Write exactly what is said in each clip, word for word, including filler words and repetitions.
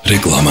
რეკლამა.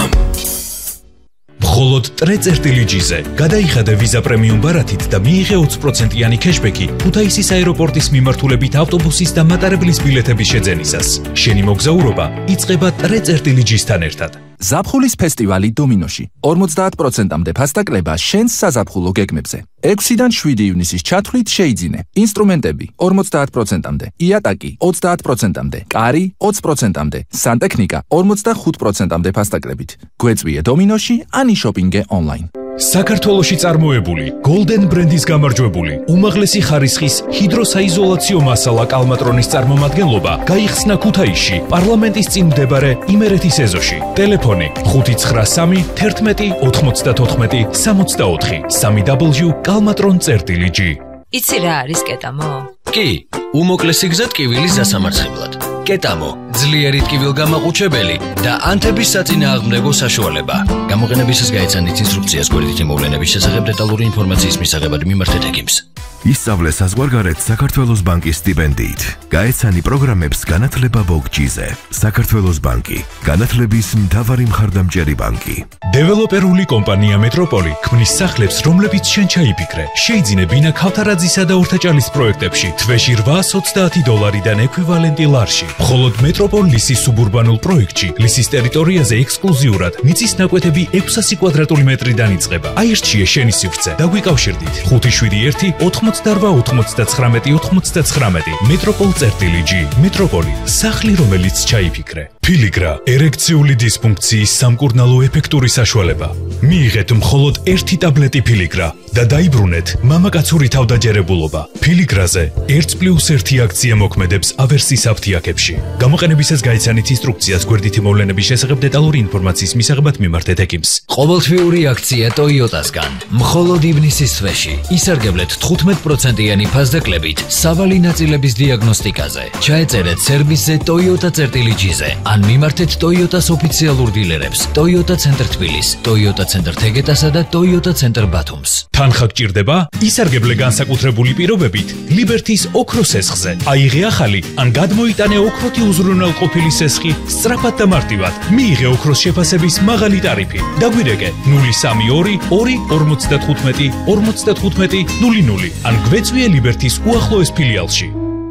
მხოლოდ ტრეწერტილიჯიზე გადაიხადე ვიზა პრემიუმ ბარათით და მიიღე ოცი პროცენტიანი ქეშბექი ქუთაისის აეროპორტის მიმართულებით ავტობუსის და მატარებლის ბილეთების შეძენისას. შენი მოგზაურობა იწყება ტრეწერტილიჯისთან ერთად. ზაფხულის ფესტივალი დომინოში ორმოცდაათ პროცენტამდე ფასდაკლება შენს საზაფხულო გეგმებზე. ექვსიდან შვიდი ივნისის ჩათვლით შეიძინე. ინსტრუმენტები ორმოცდაათ პროცენტამდე, იატაკი ოცდაათ პროცენტამდე, კარი ოცი პროცენტამდე, სანტექნიკა ორმოცდახუთ პროცენტამდე ფასდაკლებით. გვეწვიე დომინოში ან იშოპინგე ონლაინ. საქართველოში წარმოებული Golden ბრენდის გამარჯვებული უმაღლესი ხარისხის ჰიდროსაიზოლაციო მასალა კალმატრონის წარმომადგენლობა გაიხსნა ქუთაისში პარლამენტის წინ მდებარე იმერეთის ეზოში. ტელეფონი ხუთი ცხრა სამი თერთმეტი ოთხმოცდათოთხმეტი სამოცდაოთხი სამი დაბლიუ კალმატრონ წერტილი ჯი. იცი რა არის კეტამო? კი, უმოკლესი გზა ტკივილის დასამარცხებლად. კეტამო, ძლიერი ტკივილგამაყუჩებელი და ანთების საწინააღმდეგო საშუალება. გამოყენებისას გაეცანით ინსტრუქციას გვერდითი მოვლენების შესახებ დეტალური ინფორმაციის მისაღებად მიმართეთ ექიმს. ისწავლე საზღვარგარეთ საქართველოს ბანკის სტიპენდიით. გაეცანი პროგრამებს განათლება ბოგჯიზე. საქართველოს ბანკი, განათლების მთავარი მხარდამჭერი ბანკი. დეველოპერული კომპანია მეტროპოლი ქმნის სახლებს, რომლებიც შენ ჩაიფიქრე. შეიძინე ბინა ქავთარაძისა და ორთაჭალის პროექტებში თვეში რვაას ოცდაათი დოლარიდან ექვივალენტი ლარში. მხოლოდ მეტროპოლ ლისის სუბურბანულ პროექტში ლისის ტერიტორიაზე ექსკლუზიურად მიწის ნაკვეთები ექვსასი კვადრატული მეტრიდან იწყება. აირჩიე შენი სივრცე და გვიკავშირდით. ხუთი შვიდი ერთი ოთხმოცდარვა ოთხმოცდაცხრამეტი ოთხმოცდაცხრამეტი მეტროპოლ წერტილი ჯი. მეტროპოლი, სახლი რომელიც ჩაიფიქრე. ფილიგრა, ერექციული დისფუნქციის სამკურნალო ეფექტური საშუალება. მიიღეთ მხოლოდ ერთი ტაბლეტი ფილიგრა და დაიბრუნეთ მამაკაცური თავდაჯერებულობა. ფილიგრაზე ერთ პლუს ერთი აქცია მოქმედებს ავერსის აფთიაქებში. გამოყენებისას გაიცანით ინსტრუქციას გვერდითი მოვლენების შესახებ დეტალური ინფორმაციის მისაღებად მიმართეთ ექიმს. ყოველთვიური აქცია ტოიოტასგან. მხოლოდ ივნისის თვეში ისარგებლეთ თხუთმეტ პროცენტიანი ფასდაკლებით სავალი ნაწილების დიაგნოსტიკაზე. ჩაეწერეთ სერვისზე ტოიოტა წერტილი ჯიზე ან მიმართეთ ტოიოტას ოფიციალურ დილერებს ტოიოტა ცენტრ თბილის, ტოიოტა ცენტრ თეგეტასა და ტოიოტა ცენტრ ბათუმს. თანხა გჭირდება? ისარგებლე განსაკუთრებული პირობებით ლიბერთის ოქროს სესხზე. აიღე ახალი ან გადმოიტანე ოქროთი უზრუნველყოფილი სესხი სწრაფად და მარტივად. მიიღე ოქროს შეფასების მაღალი ტარიფი. დაგვირეკე ნული სამი ორი ორი ორმოცდათხუთმეტი ორმოცდათხუთმეტი ნული ნული ან გვეწვიე ლიბერთის უახლოეს ფილიალში.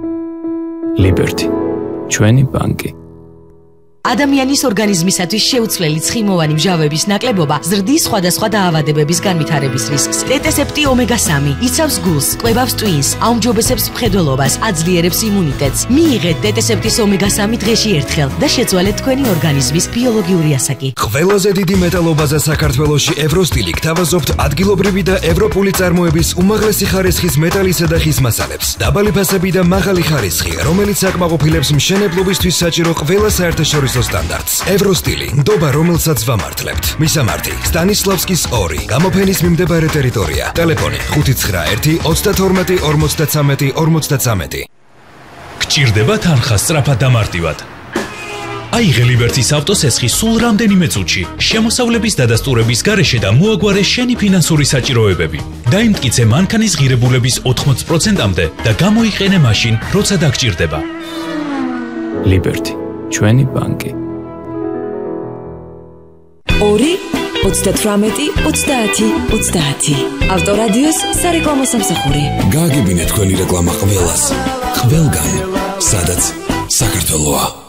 ლიბერთი, ჩვენი ბანკი. ადამიანის ორგანიზმისათვის შეუცვლელი ცხიმოვანი მჟავების ნაკლებობა ზრდის სხვადასხვა დაავადებების განვითარების რისკს. ტეტესეპტი ომეგა სამი იცავს გულს, კვებავს ტვინს, აუმჯობესებს მხედველობას, აძლიერებს იმუნიტეტს. მიიღეთ ტეტესეპტის ომეგა სამი დღეში ერთხელ და შეცვალეთ თქვენი ორგანიზმის ბიოლოგიური ასაკი. ყველაზე დიდი მეტალობაზე საქართველოში ევროსტილი გთავაზობთ ადგილობრივი და ევროპული წარმოების უმაღლესი ხარისხის მეტალისა და ხის მასალებს. დაბალი ფასები და მაღალი ხარისხი, რომელიც აკმაყოფილებს მშენებლობისთვის საჭირო ყველა საერთაშორისო სტანდარტს. ევროსტილი, ნდობა რომელსაც ვამართლებთ. მისამართი: სტანისლავსკის ორი, გამოფენის მიმდებარე ტერიტორია. ტელეფონი: ხუთი ცხრა ერთი ოცდათორმეტი ორმოცდაცამეტი ორმოცდაცამეტი. გჭირდება თანხა სწრაფად და მარტივად. აიღე ლიბერთის ავტოსესხი სულ რამდენიმე წუთში. შემოსავლების დადასტურების გარეშე და მოაგვარე შენი ფინანსური საჭიროებები. დაიმტკიცე მანქანის ღირებულების ოთხმოცი პროცენტამდე და გამოიყენე მაშინ, როცა დაგჭირდება. ლიბერთი, ჩვენი ბანკი. ორი ოცდათვრამეტი ოცდაათი ოცდაათი. ავტორადიოს სარეკლამო სამსახური. გააგებინეთ თქვენი რეკლამა ყველას, ყველგან, სადაც საქართველოა.